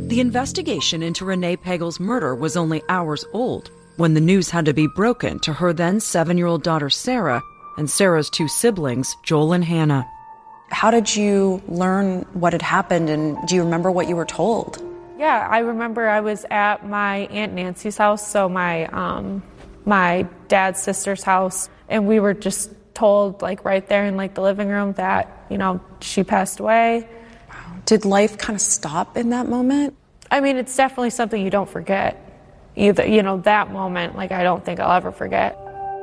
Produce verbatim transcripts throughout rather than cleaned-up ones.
The investigation into Renee Pagel's murder was only hours old when the news had to be broken to her then seven-year-old daughter Sarah and Sarah's two siblings, Joel and Hannah. How did you learn what had happened, and do you remember what you were told? Yeah, I remember I was at my Aunt Nancy's house, so my um, my dad's sister's house, and we were just told, like, right there in, like, the living room that, you know, she passed away. Did life kind of stop in that moment? I mean, it's definitely something you don't forget. Either, you know, that moment, like, I don't think I'll ever forget.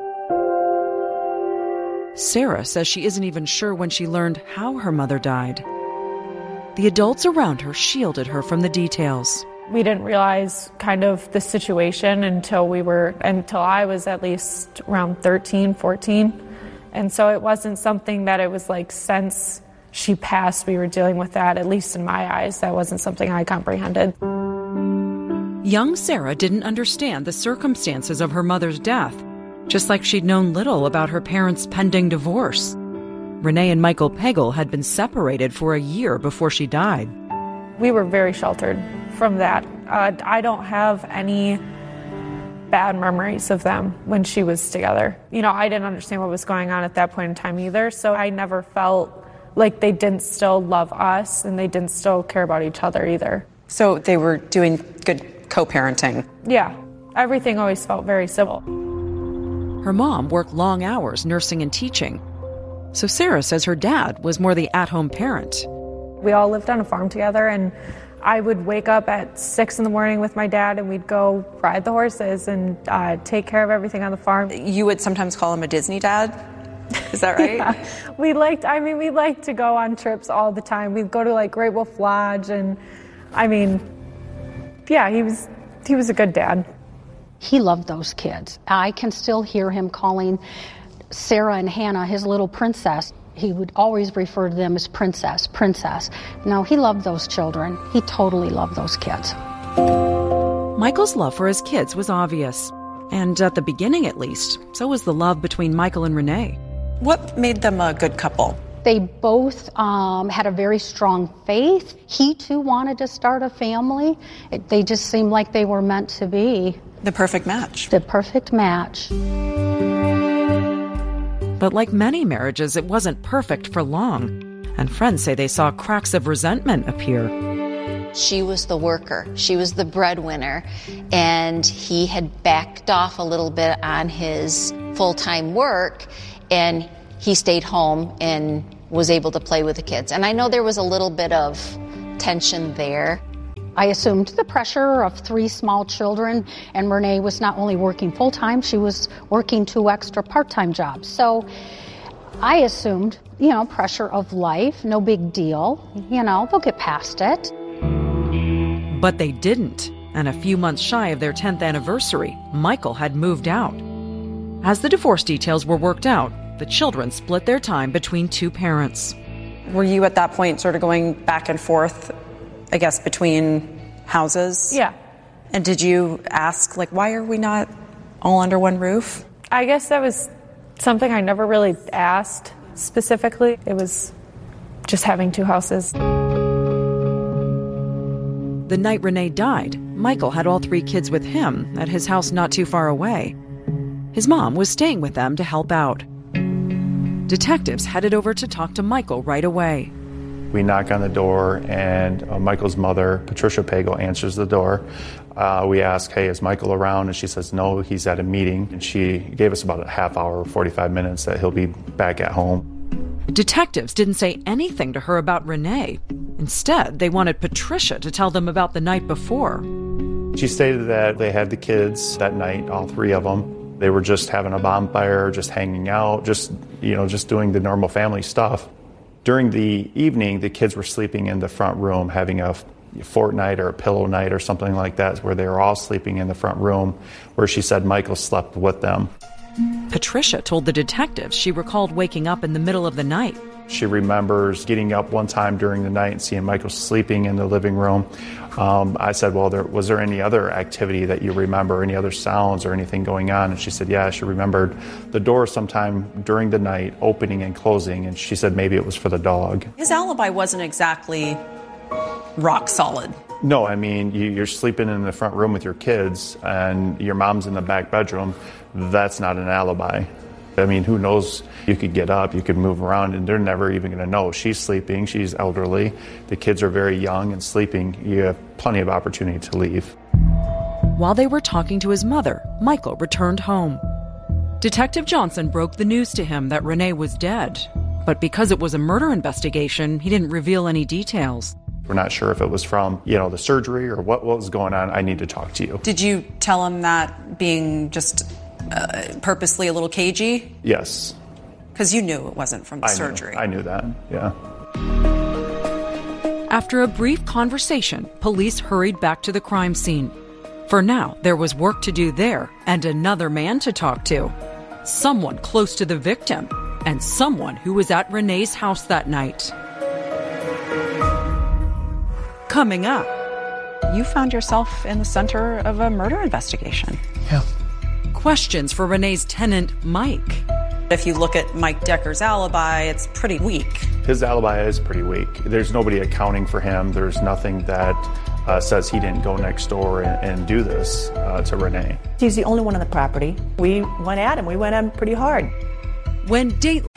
Sarah says she isn't even sure when she learned how her mother died. The adults around her shielded her from the details. We didn't realize kind of the situation until we were, until I was at least around thirteen, fourteen. And so it wasn't something that it was like since she passed, we were dealing with that, at least in my eyes. That wasn't something I comprehended. Young Sarah didn't understand the circumstances of her mother's death, just like she'd known little about her parents' pending divorce. Renee and Michael Pagel had been separated for a year before she died. We were very sheltered from that. Uh, I don't have any bad memories of them when she was together. You know, I didn't understand what was going on at that point in time either, so I never felt like they didn't still love us and they didn't still care about each other either. So they were doing good co-parenting? Yeah. Everything always felt very civil. Her mom worked long hours nursing and teaching, so Sarah says her dad was more the at-home parent. We all lived on a farm together, and I would wake up at six in the morning with my dad, and we'd go ride the horses and uh, take care of everything on the farm. You would sometimes call him a Disney dad? Is that right? Yeah. We liked, I mean, we liked to go on trips all the time. We'd go to like Great Wolf Lodge, and I mean, yeah, he was, he was a good dad. He loved those kids. I can still hear him calling Sarah and Hannah his little princess. He would always refer to them as princess, princess. No, he loved those children. He totally loved those kids. Michael's love for his kids was obvious. And at the beginning, at least, so was the love between Michael and Renee. What made them a good couple? They both um, had a very strong faith. He, too, wanted to start a family. It, they just seemed like they were meant to be. The perfect match. The perfect match. But like many marriages, it wasn't perfect for long. And friends say they saw cracks of resentment appear. She was the worker. She was the breadwinner. And he had backed off a little bit on his full-time work, and he stayed home and was able to play with the kids. And I know there was a little bit of tension there. I assumed the pressure of three small children, and Renee was not only working full-time, she was working two extra part-time jobs. So I assumed, you know, pressure of life, no big deal. You know, they'll get past it. But they didn't. And a few months shy of their tenth anniversary, Michael had moved out. As the divorce details were worked out, the children split their time between two parents. Were you at that point sort of going back and forth, I guess, between houses? Yeah. And did you ask, like, why are we not all under one roof? I guess that was something I never really asked specifically. It was just having two houses. The night Renee died, Michael had all three kids with him at his house not too far away. His mom was staying with them to help out. Detectives headed over to talk to Michael right away. We knock on the door, and uh, Michael's mother, Patricia Pagel, answers the door. Uh, we ask, hey, is Michael around? And she says, no, he's at a meeting. And she gave us about a half hour, forty-five minutes, that he'll be back at home. Detectives didn't say anything to her about Renee. Instead, they wanted Patricia to tell them about the night before. She stated that they had the kids that night, all three of them. They were just having a bonfire, just hanging out, just, you know, just doing the normal family stuff. During the evening, the kids were sleeping in the front room, having a fortnight or a pillow night or something like that, where they were all sleeping in the front room, where she said Michael slept with them. Patricia told the detectives she recalled waking up in the middle of the night. She remembers getting up one time during the night and seeing Michael sleeping in the living room. Um, I said, well, there, was there any other activity that you remember, any other sounds or anything going on? And she said, yeah, she remembered the door sometime during the night opening and closing, and she said maybe it was for the dog. His alibi wasn't exactly rock solid. No, I mean, you, you're sleeping in the front room with your kids and your mom's in the back bedroom. That's not an alibi. I mean, who knows? You could get up, you could move around, and they're never even going to know. She's sleeping, she's elderly, the kids are very young and sleeping. You have plenty of opportunity to leave. While they were talking to his mother, Michael returned home. Detective Johnson broke the news to him that Renee was dead. But because it was a murder investigation, he didn't reveal any details. We're not sure if it was from, you know, the surgery or what, what was going on. I need to talk to you. Did you tell him that being just uh, purposely a little cagey? Yes. Because you knew it wasn't from the I surgery. Knew. I knew that, yeah. After a brief conversation, police hurried back to the crime scene. For now, there was work to do there and another man to talk to. Someone close to the victim and someone who was at Renee's house that night. Coming up. You found yourself in the center of a murder investigation. Yeah. Questions for Renee's tenant, Mike. If you look at Mike Decker's alibi, it's pretty weak. His alibi is pretty weak. There's nobody accounting for him. There's nothing that uh, says he didn't go next door and, and do this uh, to Renee. He's the only one on the property. We went at him. We went at him pretty hard. When date